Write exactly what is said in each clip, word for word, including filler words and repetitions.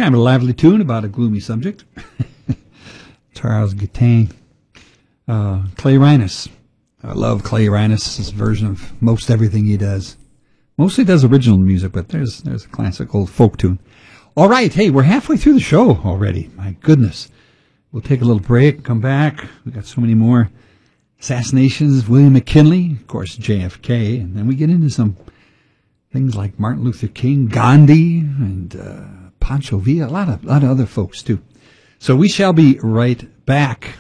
Kind of a lively tune about a gloomy subject. Charles Gaitan. Uh, Clay Reines. I love Clay Reines' version of most everything he does. Mostly does original music, but there's there's a classic old folk tune. All right, hey, we're halfway through the show already. My goodness. We'll take a little break, come back. We've got so many more assassinations. William McKinley, of course, J F K, and then we get into some things like Martin Luther King, Gandhi, and uh, Pancho Villa, a lot of, lot of other folks, too. So we shall be right back.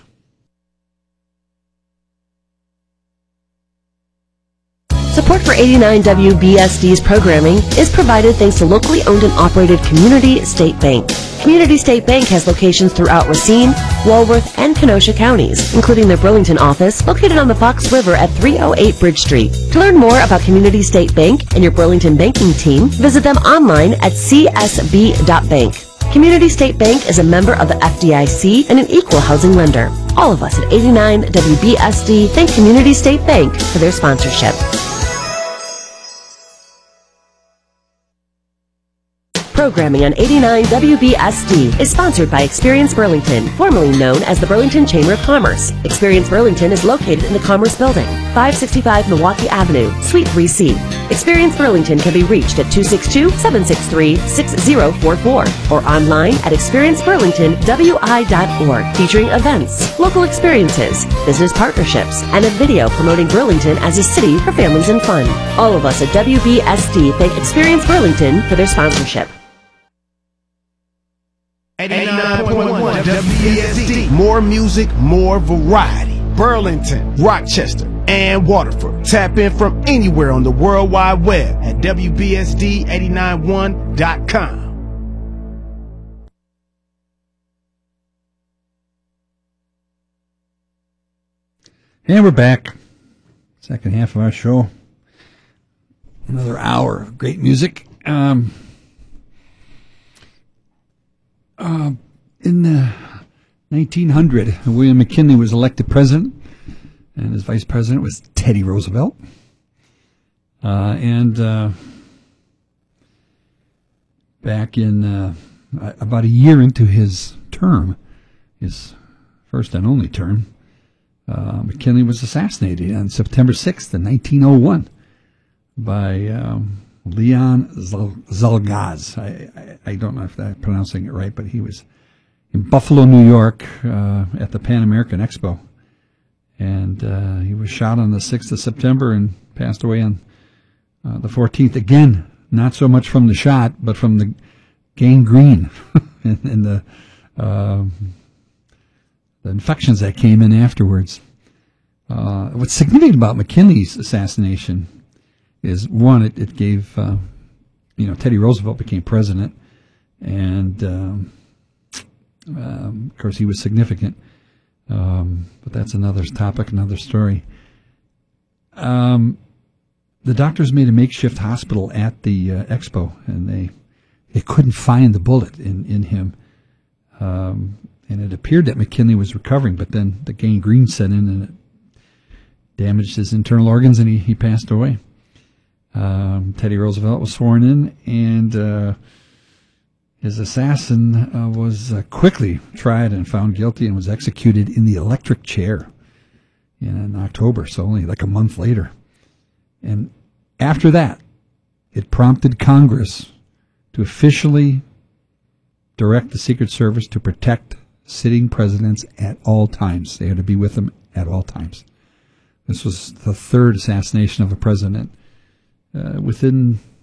Support for eighty-nine W B S D's programming is provided thanks to locally owned and operated Community State Bank. Community State Bank has locations throughout Racine, Walworth, and Kenosha counties, including their Burlington office located on the Fox River at three oh eight Bridge Street. To learn more about Community State Bank and your Burlington banking team, visit them online at c s b dot bank. Community State Bank is a member of the F D I C and an equal housing lender. All of us at eighty-nine W B S D thank Community State Bank for their sponsorship. Programming on eighty-nine W B S D is sponsored by Experience Burlington, formerly known as the Burlington Chamber of Commerce. Experience Burlington is located in the Commerce Building, five sixty-five Milwaukee Avenue, Suite three C. Experience Burlington can be reached at two six two, seven six three, six zero four four or online at experience burlington w i dot org, featuring events, local experiences, business partnerships, and a video promoting Burlington as a city for families and fun. All of us at W B S D thank Experience Burlington for their sponsorship. eighty-nine point one W B S D. More music, more variety. Burlington, Rochester, and Waterford. Tap in from anywhere on the World Wide Web at W B S D eight nine one dot com. And we're back. Second half of our show. Another hour of great music. Um... Uh, in uh, nineteen hundred, William McKinley was elected president, and his vice president was Teddy Roosevelt. Uh, and uh, back in uh, about a year into his term, his first and only term, uh, McKinley was assassinated on September sixth, in nineteen oh one, by um, Leon Zalgaz. I, I, I don't know if I'm pronouncing it right, but he was in Buffalo, New York, uh, at the Pan American Expo. And uh, he was shot on the sixth of September and passed away on uh, the fourteenth. Again, not so much from the shot, but from the gangrene and, and the, uh, the infections that came in afterwards. Uh, what's significant about McKinley's assassination is, one, it, it gave, uh, you know, Teddy Roosevelt became president, and, um, um, of course, he was significant, um, but that's another topic, another story. Um, the doctors made a makeshift hospital at the uh, expo, and they they couldn't find the bullet in, in him, um, and it appeared that McKinley was recovering, but then the gangrene set in, and it damaged his internal organs, and he, he passed away. Um, Teddy Roosevelt was sworn in, and uh, his assassin uh, was uh, quickly tried and found guilty and was executed in the electric chair in October, so only like a month later. And after that, it prompted Congress to officially direct the Secret Service to protect sitting presidents at all times. They had to be with them at all times. This was the third assassination of a president Uh, within